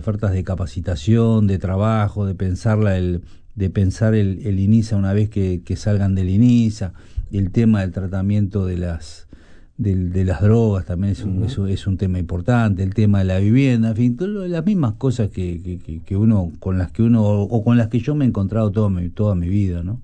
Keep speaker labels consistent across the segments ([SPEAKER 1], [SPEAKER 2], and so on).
[SPEAKER 1] ofertas de capacitación, de trabajo, de pensar el INISA una vez que salgan del INISA, el tema del tratamiento de las drogas también es un tema importante, el tema de la vivienda, en fin, las mismas cosas que uno, con las que yo me he encontrado toda mi vida, ¿no?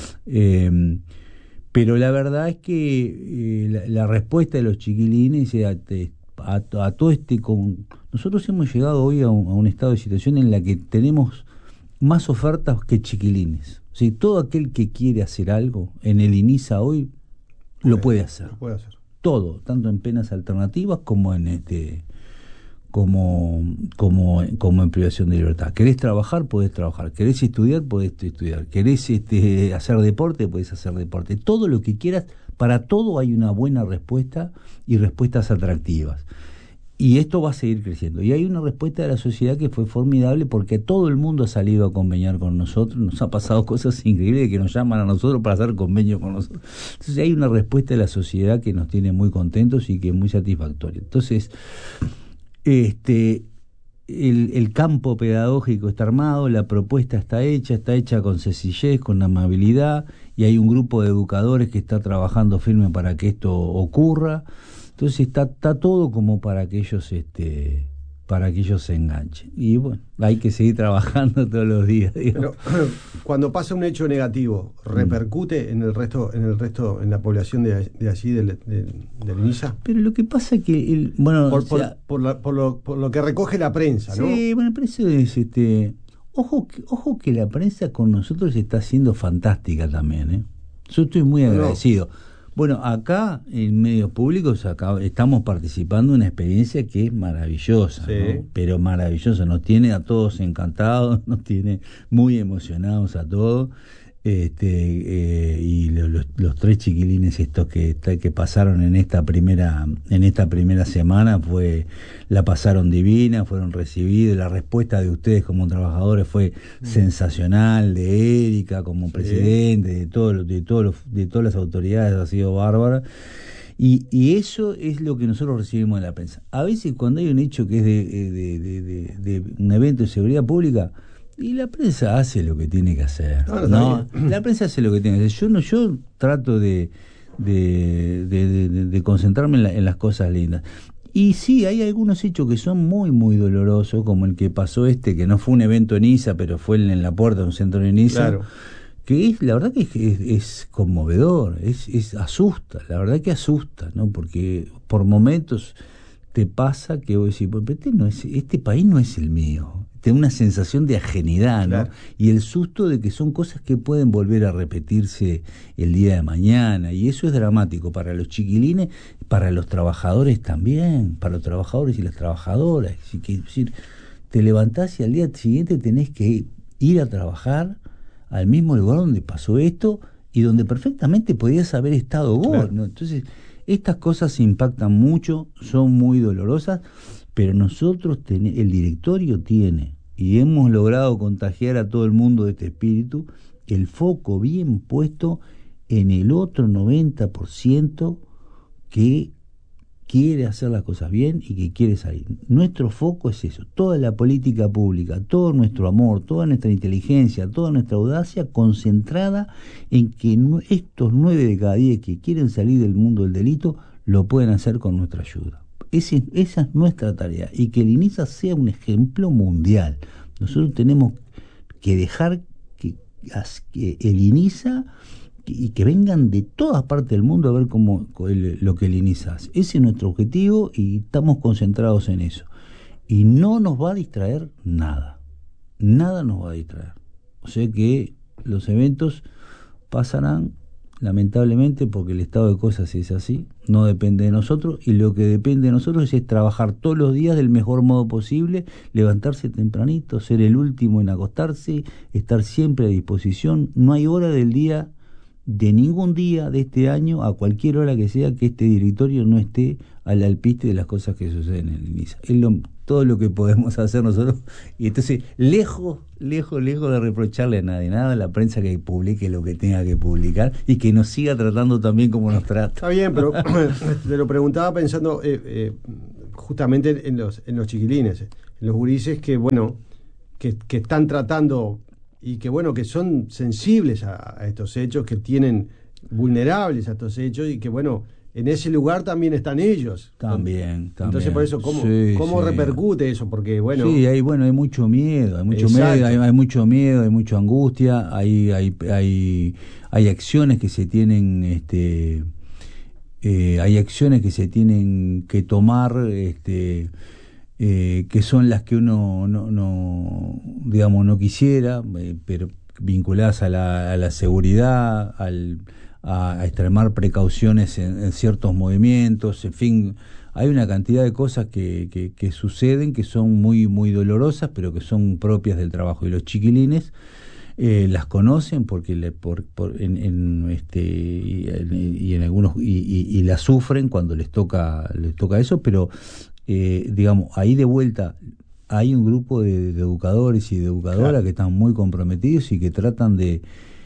[SPEAKER 1] Pero la verdad es que la respuesta de los chiquilines a todo nosotros hemos llegado hoy a un estado de situación en la que tenemos más ofertas que chiquilines. O sea, todo aquel que quiere hacer algo en el INISA hoy lo puede hacer. Todo, tanto en penas alternativas como en como en privación de libertad. ¿Querés trabajar? Podés trabajar. ¿Querés estudiar? Podés estudiar. ¿Querés hacer deporte? Podés hacer deporte. Todo lo que quieras, para todo hay una buena respuesta y respuestas atractivas. Y esto va a seguir creciendo. Y hay una respuesta de la sociedad que fue formidable porque todo el mundo ha salido a conveniar con nosotros. Nos ha pasado cosas increíbles que nos llaman a nosotros para hacer convenios con nosotros. Entonces hay una respuesta de la sociedad que nos tiene muy contentos y que es muy satisfactoria. Entonces, el campo pedagógico está armado, la propuesta está hecha con sencillez, con amabilidad, y hay un grupo de educadores que está trabajando firme para que esto ocurra. Entonces está todo como para que ellos se enganchen. Y bueno, hay que seguir trabajando todos los días.
[SPEAKER 2] Pero cuando pasa un hecho negativo, ¿repercute en el resto, en la población de allí del INISA?
[SPEAKER 1] Pero lo que pasa es que
[SPEAKER 2] por lo que recoge la prensa, ¿no?
[SPEAKER 1] Sí, bueno, pero eso es ojo que la prensa con nosotros está siendo fantástica también, ¿eh? Yo estoy muy agradecido. Bueno, acá en medios públicos estamos participando en una experiencia que es maravillosa,
[SPEAKER 2] sí,
[SPEAKER 1] ¿no? Pero maravillosa, nos tiene a todos encantados, nos tiene muy emocionados a todos, y los tres chiquilines estos que pasaron en esta primera semana la pasaron divina, fueron recibidos, la respuesta de ustedes como trabajadores fue sensacional, de Erika como presidente, de todas las autoridades, ha sido bárbara. Y eso es lo que nosotros recibimos de la prensa. A veces cuando hay un hecho que es de un evento de seguridad pública, y la prensa hace lo que tiene que hacer, ¿no? La prensa hace lo que tiene que hacer. Yo trato de concentrarme en las cosas lindas. Y sí, hay algunos hechos que son muy, muy dolorosos, como el que pasó que no fue un evento en ISA, pero fue en la puerta de un centro en ISA. Claro. Que la verdad que es conmovedor, asusta, la verdad que asusta, ¿no? Porque por momentos te pasa que vos decís, pues este país no es el mío. Te da una sensación de ajenidad, ¿no? Claro. Y el susto de que son cosas que pueden volver a repetirse el día de mañana, y eso es dramático para los chiquilines, para los trabajadores también, para los trabajadores y las trabajadoras. Es decir, te levantás y al día siguiente tenés que ir a trabajar al mismo lugar donde pasó esto y donde perfectamente podías haber estado vos, claro, ¿no? Entonces, estas cosas impactan mucho, son muy dolorosas, pero nosotros el directorio tiene, y hemos logrado contagiar a todo el mundo de este espíritu, el foco bien puesto en el otro 90% que quiere hacer las cosas bien y que quiere salir. Nuestro foco es eso, toda la política pública, todo nuestro amor, toda nuestra inteligencia, toda nuestra audacia concentrada en que estos 9 de cada 10 que quieren salir del mundo del delito lo pueden hacer con nuestra ayuda. Esa es nuestra tarea, y que el INISA sea un ejemplo mundial. Nosotros tenemos que dejar que el INISA y que vengan de todas partes del mundo a ver lo que el INISA hace. Ese es nuestro objetivo y estamos concentrados en eso. Y no nos va a distraer nada. Nada nos va a distraer. O sea que los eventos pasarán, lamentablemente, porque el estado de cosas es así, no depende de nosotros, y lo que depende de nosotros es trabajar todos los días del mejor modo posible, levantarse tempranito, ser el último en acostarse, estar siempre a disposición. No hay hora del día, de ningún día de este año, a cualquier hora que sea, que este directorio no esté al alpiste de las cosas que suceden en el INISA. Es todo lo que podemos hacer nosotros, y entonces lejos de reprocharle a nadie, nada a la prensa, que publique lo que tenga que publicar y que nos siga tratando también como nos trata.
[SPEAKER 2] Está bien, pero te lo preguntaba pensando justamente en los chiquilines. los gurises que, bueno, que están tratando y que, bueno, que son sensibles a estos hechos, que tienen vulnerables a estos hechos y que, bueno, en ese lugar también están ellos.
[SPEAKER 1] También.
[SPEAKER 2] Entonces, por eso, ¿cómo repercute eso? Porque, bueno...
[SPEAKER 1] Sí, hay mucho miedo, hay mucho miedo, hay mucha angustia, hay acciones que se tienen, hay acciones que se tienen que tomar, que son las que uno no quisiera, pero vinculadas a la seguridad, a extremar precauciones en ciertos movimientos, en fin, hay una cantidad de cosas que suceden que son muy muy dolorosas, pero que son propias del trabajo, y los chiquilines las conocen porque y en algunos y las sufren cuando les toca eso, pero digamos, ahí de vuelta hay un grupo de educadores y de educadoras, claro, que están muy comprometidos y que tratan de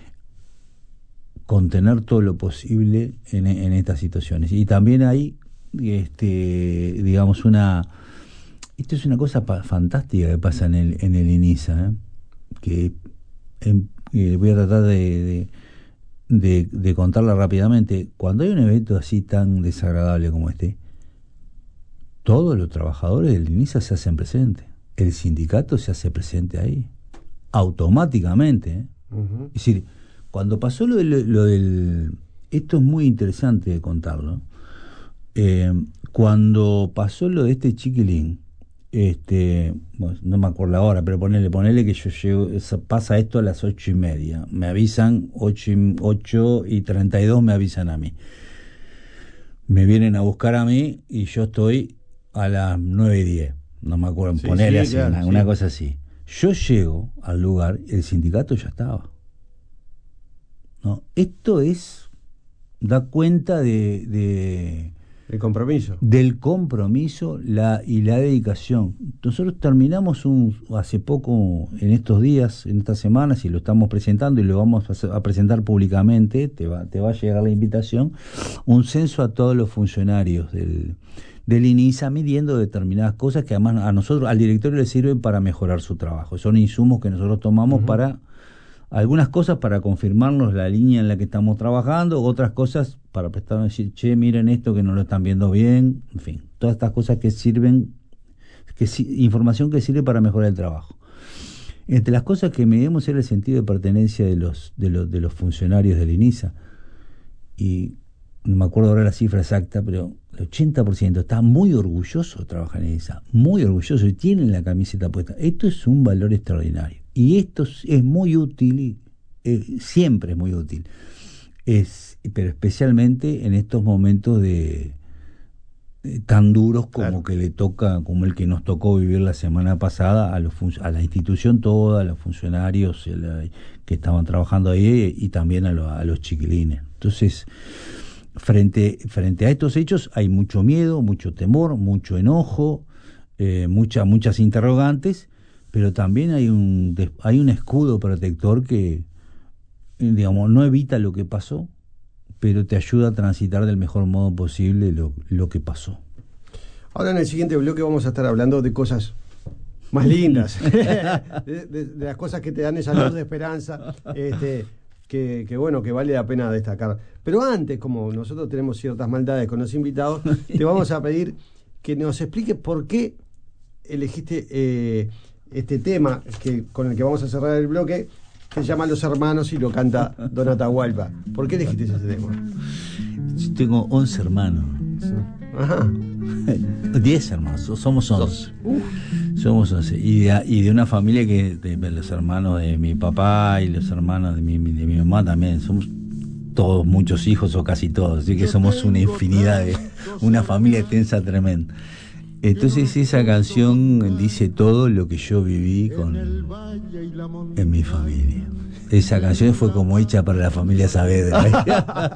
[SPEAKER 1] contener todo lo posible en estas situaciones. Y también hay, digamos, esto es una cosa fantástica que pasa en el INISA, que voy a tratar de contarla rápidamente. Cuando hay un evento así tan desagradable como este, todos los trabajadores del INISA se hacen presentes. El sindicato se hace presente ahí, automáticamente. Uh-huh. Es decir, cuando pasó lo del... Esto es muy interesante de contarlo. Cuando pasó lo de este chiquilín, bueno, no me acuerdo la hora, pero ponele que yo llego, pasa esto a las 8:30. Me avisan, 8:32 me avisan a mí. Me vienen a buscar a mí y yo estoy a las 9:10. No me acuerdo, ponerle así, claro, una cosa así. Yo llego al lugar, el sindicato ya estaba. ¿No? Esto da cuenta
[SPEAKER 2] el compromiso.
[SPEAKER 1] Del compromiso y la dedicación. Nosotros terminamos hace poco, en estos días, en estas semanas, y lo estamos presentando y lo vamos a presentar públicamente, te va a llegar la invitación, un censo a todos los funcionarios del INISA, midiendo determinadas cosas que además a nosotros, al directorio, le sirven para mejorar su trabajo. Son insumos que nosotros tomamos, uh-huh, para algunas cosas para confirmarnos la línea en la que estamos trabajando, otras cosas para prestar a decir, che, miren esto que no lo están viendo bien, en fin, todas estas cosas que sirven, información que sirve para mejorar el trabajo. Entre las cosas que medimos era el sentido de pertenencia de los funcionarios del INISA, y no me acuerdo ahora la cifra exacta, pero el 80% está muy orgulloso de trabajar en INISA, muy orgulloso, y tienen la camiseta puesta. Esto es un valor extraordinario. Y esto es muy útil, siempre es muy útil, pero especialmente en estos momentos tan duros como, claro, como el que nos tocó vivir la semana pasada a la institución toda, a los funcionarios que estaban trabajando ahí, y también a los chiquilines. Entonces, frente a estos hechos hay mucho miedo, mucho temor, mucho enojo, muchas interrogantes, pero también hay un escudo protector que, digamos, no evita lo que pasó, pero te ayuda a transitar del mejor modo posible lo que pasó.
[SPEAKER 2] Ahora, en el siguiente bloque vamos a estar hablando de cosas más lindas, de las cosas que te dan esa luz de esperanza, que bueno, que vale la pena destacar. Pero antes, como nosotros tenemos ciertas maldades con los invitados, te vamos a pedir que nos expliques por qué elegiste este tema con el que vamos a cerrar el bloque, que se llama Los Hermanos y lo canta Don Atahualpa. ¿Por qué elegiste ese tema?
[SPEAKER 1] Yo tengo 11 hermanos.
[SPEAKER 2] Ajá.
[SPEAKER 1] 10 hermanos, somos 11. Somos 11. Y de una familia de los hermanos de mi papá y los hermanos de mi mamá también. Somos todos muchos hijos, o casi todos. Así que somos una infinidad, una familia extensa tremenda. Entonces esa canción dice todo lo que yo viví en mi familia. Esa canción fue como hecha para la familia Saavedra.